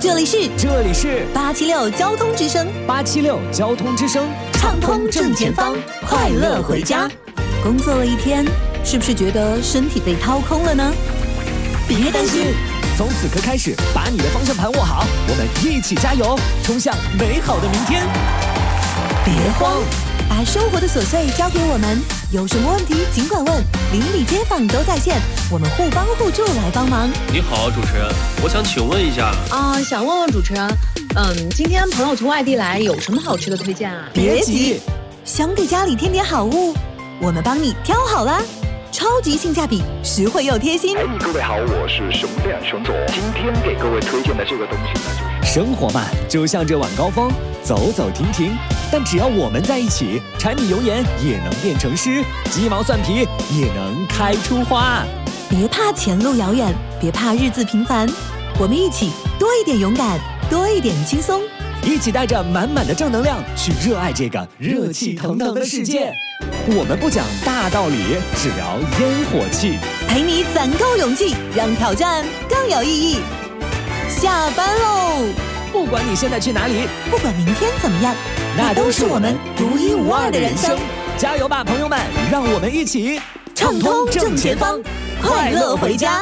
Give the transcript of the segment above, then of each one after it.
这里是 876交通之声 ，876交通之声， 畅通正前方，快乐回家。工作了一天，是不是觉得身体被掏空了呢？别担心， 从此刻开始，把你的方向盘握好，我们一起加油，冲向美好的明天。 别慌，把生活的琐碎交给我们，有什么问题尽管问，邻里街坊都在线，我们互帮互助来帮忙。 你好，主持人，我想请问一下想问问主持人，今天朋友从外地来，有什么好吃的推荐啊？ 别急，想给家里添点好物，我们帮你挑好啦。超级性价比，实惠又贴心。 各位好，我是熊亮熊总。今天给各位推荐的这个东西呢，就是生活嘛，就像这晚高峰，走走停停。但只要我们在一起，柴米油盐也能变成诗，鸡毛蒜皮也能开出花。 别怕前路遥远，别怕日子平凡，我们一起多一点勇敢，多一点轻松， 一起带着满满的正能量去热爱这个热气腾腾的世界。我们不讲大道理，只聊烟火气， 陪你攒够勇气，让挑战更有意义。下班喽！ 不管你现在去哪里， 不管明天怎么样， 那都是我们独一无二的人生。加油吧，朋友们，让我们一起畅通正前方，快乐回家。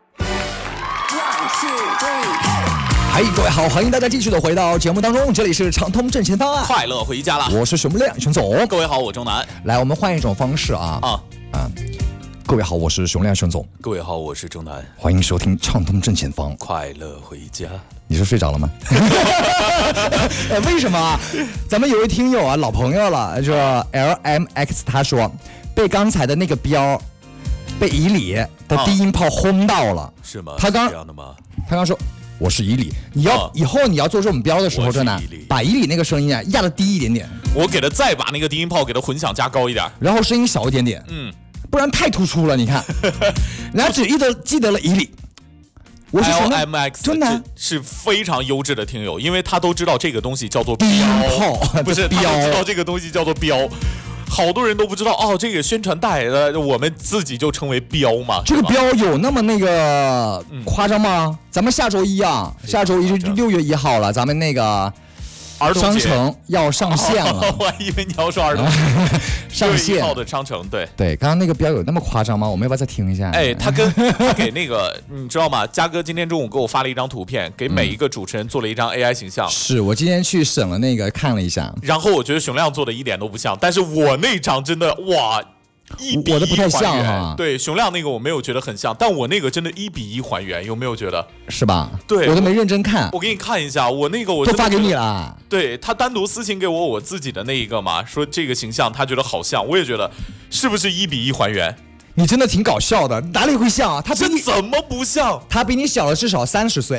嗨，各位好，欢迎大家继续的回到节目当中，这里是畅通正前方啊， 快乐回家了。 我是熊亮熊总。 各位好，我钟南。 来，我们换一种方式啊。各位好，我是熊亮熊总。 各位好，我是钟南。 欢迎收听畅通正前方， 快乐回家。 你是睡着了吗？为什么啊？咱们有位听友啊，老朋友了，就 LMX， 他说被刚才的那个标被以里的低音炮轰到了， 是吗？ 他刚这样的吗？ 他刚说。我是以里，以后你要做这种标的时候，真的把以里那个声音啊压得低一点点。 我给他再把那个低音炮给他混响加高一点， 然后声音小一点点，不然太突出了。你看，人家只记得了以里。我是 LMX， 真的是非常优质的听友，因为他都知道这个东西叫做低音炮， 不是标， 他都知道这个东西叫做标。好多人都不知道哦，这个宣传带我们自己就称为标嘛。 这个标有那么那个夸张吗？咱们下周一啊，下周一就6月1号了，咱们那个商城要上线了。 我还以为你要说儿童上线 6月1号的商城， 对，刚刚那个标有那么夸张吗？我们要不要再听一下？ 哎，他给那个你知道吗？嘉哥今天中午给我发了一张图片，给每一个主持人做了一张 AI 形象。 是我今天去审了那个看了一下， 然后我觉得熊亮做的一点都不像，但是我那张真的哇。1比1 我的不太像哈， 对，熊亮那个我没有觉得很像，但我那个真的1比1还原，有没有觉得？ 是吧？ 对， 我都没认真看。 我给你看一下，我那个我都发给你了。 对，他单独私信给我自己的那一个嘛，说这个形象他觉得好像，我也觉得是不是1比1还原？ 你真的挺搞笑的，哪里会像啊？他这怎么不像？ 他比你小了至少30岁。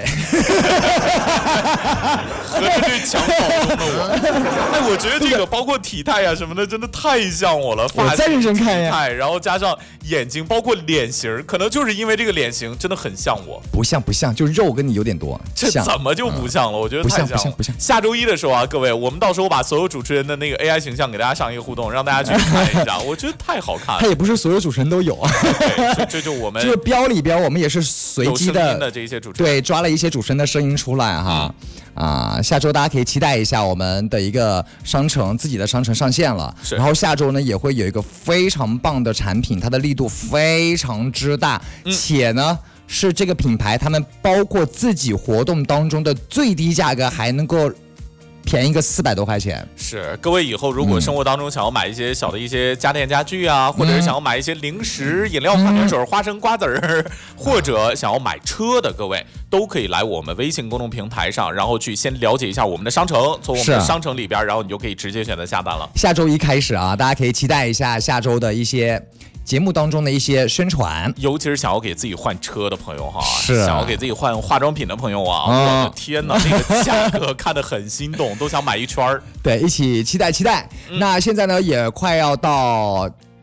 合着这襁褓中的我，哎，我觉得这个包括体态啊什么的，真的太像我了。 我再认真看呀，然后加上眼睛，包括脸型，可能就是因为这个脸型真的很像我。 不像，就肉跟你有点多。 这怎么就不像了？我觉得太像了。 不像。 下周一的时候啊，各位，我们到时候把所有主持人的那个 AI 形象给大家上一个互动，让大家去看一下。我觉得太好看了。 他也不是所有主持人都有啊。 这就我们这个标里边，我们也是随机的这一些主持人， 对，抓了一些主持人的声音出来哈。下周大家可以期待一下我们的一个商城，自己的商城上线了。然后下周呢也会有一个非常棒的产品，它的力度非常之大，且呢是这个品牌他们包括自己活动当中的最低价格，还能够便宜个400多块钱。 是，各位以后如果生活当中想要买一些小的一些家电家具啊，或者是想要买一些零食、饮料、矿泉水、花生、瓜子儿，或者想要买车的各位，都可以来我们微信公众平台上，然后去先了解一下我们的商城，从我们的商城里边，然后你就可以直接选择下单了。 下周一开始啊，大家可以期待一下下周的一些节目当中的一些宣传， 尤其是想要给自己换车的朋友哈， 是想要给自己换化妆品的朋友啊，我的天哪，那个价格看得很心动，都想买一圈。 对，一起期待。那现在呢，也快要到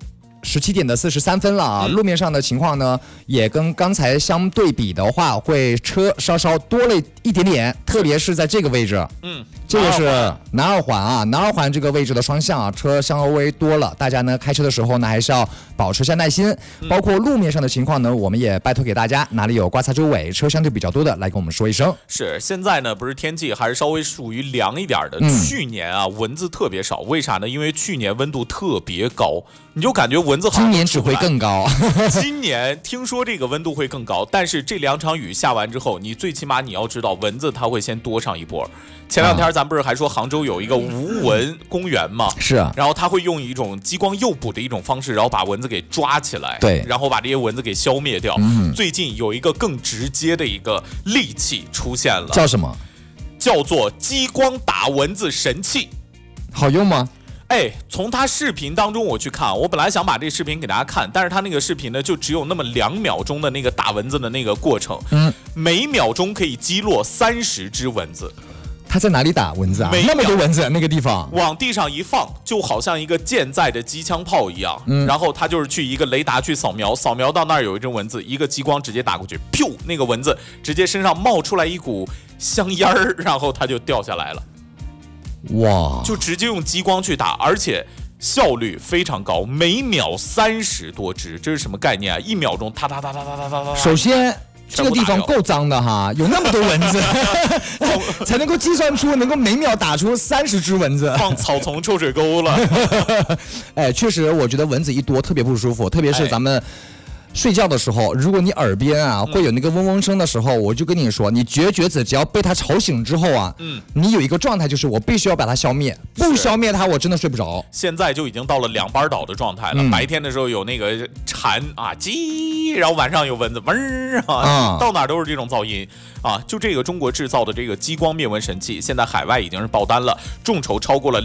17点的43分了啊，路面上的情况呢，也跟刚才相对比的话，会车稍稍多了一点点，特别是在这个位置，这个是南二环啊，南二环这个位置的双向啊，车稍微多了，大家呢开车的时候呢，还是要保持下耐心。包括路面上的情况呢，我们也拜托给大家，哪里有刮擦周围车相对比较多的，来跟我们说一声。 是，现在呢不是天气还是稍微属于凉一点的，去年啊蚊子特别少，为啥呢？因为去年温度特别高，你就感觉蚊子好像今年只会更高。 今年听说这个温度会更高，但是这2场雨下完之后，你最起码你要知道蚊子它会先多上一波。前2天咱不是还说杭州有一个无蚊公园吗？ 是啊， 然后它会用一种激光诱捕的一种方式，然后把蚊子给抓起来， 对， 然后把这些蚊子给消灭掉。最近有一个更直接的一个利器出现了， 叫什么？ 叫做激光打蚊子神器。 好用吗？ 从他视频当中我去看，我本来想把这视频给大家看，但是他那个视频呢，就只有那么2秒钟的那个打蚊子的那个过程，每秒钟可以击落30只蚊子。 他在哪里打蚊子啊？那么多蚊子，那个地方往地上一放，就好像一个健在的机枪炮一样。然后他就是去一个雷达去扫描，扫描到那儿有一只蚊子，一个激光直接打过去，噗，那个蚊子直接身上冒出来一股香烟儿，然后它就掉下来了。哇！就直接用激光去打，而且效率非常高，每秒30多只，这是什么概念啊？1秒钟，哒哒哒哒哒哒哒哒。 首先。这个地方够脏的哈，有那么多蚊子，才能够计算出能够每秒打出30只蚊子， 放草丛臭水沟了。 确实，我觉得蚊子一多特别不舒服，特别是咱们睡觉的时候，如果你耳边啊会有那个嗡嗡声的时候，我就跟你说，你绝绝子只要被它吵醒之后啊，你有一个状态就是我必须要把它消灭，不消灭它我真的睡不着。 现在就已经到了2班倒的状态了，白天的时候有那个蝉啊叽，然后晚上有蚊子嗡啊，到哪都是这种噪音啊。就这个中国制造的这个激光灭蚊神器，现在海外已经是爆单了，众筹超过了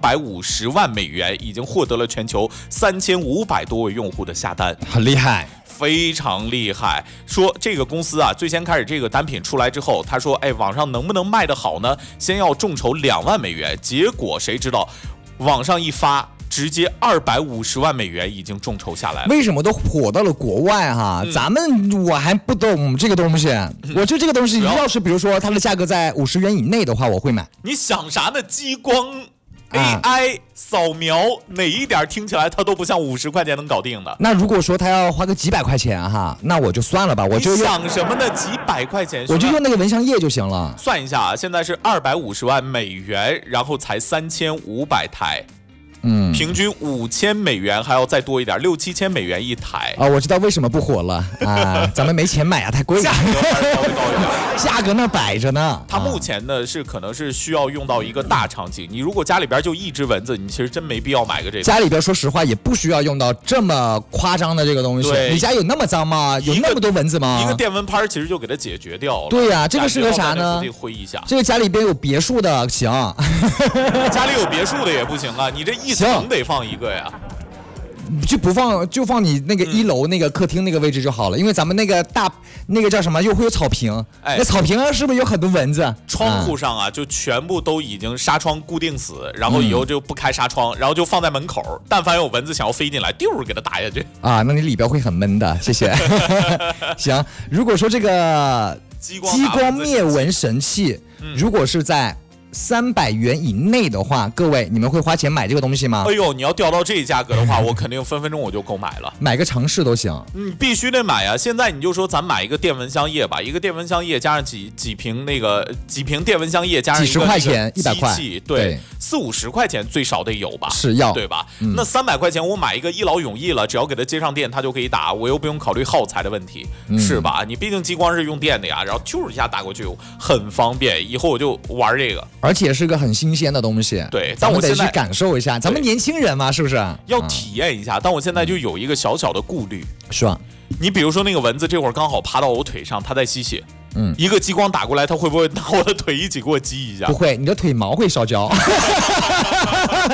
250万美元，已经获得了全球3500多位用户的下单， 很厉害。 非常厉害，说这个公司啊，最先开始这个单品出来之后，他说，网上能不能卖得好呢？先要众筹2万美元，结果谁知道，网上一发，直接250万美元已经众筹下来了。 为什么都火到了国外哈？咱们我还不懂这个东西，我就这个东西，要是比如说它的价格在50元以内的话，我会买。 你想啥呢？激光。AI 扫描哪一点听起来它都不像50块钱能搞定的。 那如果说他要花个几百块钱哈，那我就算了吧，我就想什么呢？几百块钱， 我就用那个蚊香液就行了。 算一下啊，现在是250万美元，然后才3500台。平均5000美元，还要再多一点，6、7千美元一台啊！我知道为什么不火了啊，咱们没钱买啊，太贵了， 价格还是稍微高一点， 价格那摆着呢。 它目前呢是可能是需要用到一个大场景，你如果家里边就1只蚊子，你其实真没必要买个这个。 家里边说实话也不需要用到这么夸张的这个东西。你家有那么脏吗？有那么多蚊子吗？ 一个电蚊拍其实就给它解决掉了。 对呀，这个适合啥呢？ 挥一下。 这个家里边有别墅的行， 家里有别墅的也不行啊，你这一层得放一个呀。 就不放，就放你那个1楼那个客厅那个位置就好了，因为咱们那个那个叫什么，又会有草坪，那草坪上是不是有很多蚊子？ 窗户上啊，就全部都已经纱窗固定死，然后以后就不开纱窗，然后就放在门口，但凡有蚊子想要飞进来，丢给它打下去啊，那你里边会很闷的，谢谢。行，如果说这个激光灭蚊神器，如果是在300元以内的话，各位你们会花钱买这个东西吗？ 哎呦，你要掉到这价格的话，我肯定分分钟我就购买了， 买个尝试都行。 你必须得买啊！现在你就说咱买一个电蚊香液吧，一个电蚊香液加上几瓶电蚊香液加上几十块钱100块， 对，40、50块钱最少得有吧？ 是要对吧？那300块钱我买一个一劳永逸了，只要给它接上电，它就可以打，我又不用考虑耗材的问题，是吧？你毕竟激光是用电的呀，然后咻一下打过去很方便，以后我就玩这个。 而且是个很新鲜的东西， 对， 但我得去感受一下。咱们年轻人嘛，是不是要体验一下？但我现在就有一个小小的顾虑， 是吧？ 你比如说那个蚊子这会儿刚好爬到我腿上，它在吸血，一个激光打过来，它会不会拿我的腿一起给我击一下？ 不会，你的腿毛会烧焦。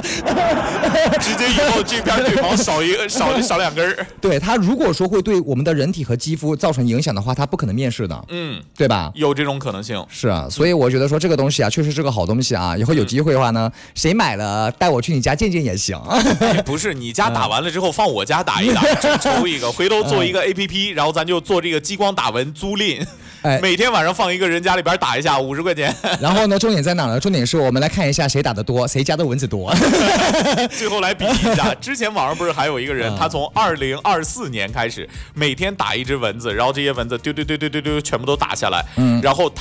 直接以后这边腿毛少2根儿。 对，它如果说会对我们的人体和肌肤造成影响的话，它不可能面世的，对吧？ 有这种可能性。 是啊，所以我觉得说这个东西啊，确实是个好东西啊。以后有机会的话呢，谁买了带我去你家见见也行。 不是，你家打完了之后放我家打一打，就抽一个，回头做一个 APP，然后咱就做这个激光打纹租赁。每天晚上放一个人家里边打一下，50块钱。 然后呢，重点在哪呢？重点是我们来看一下谁打的多，谁家的蚊子多。 最后来比一下，之前网上不是还有一个人，他从2024年开始，每天打一只蚊子，然后这些蚊子丢，全部都打下来。然后